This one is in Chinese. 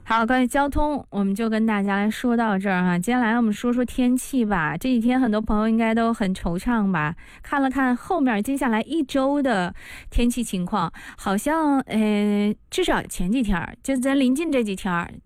好，关于交通，我们就跟大家来说到这儿哈。接下来我们说说天气吧。这几天很多朋友应该都很惆怅吧？看了看后面接下来一周的天气情况，好像至少前几天就咱临近这几天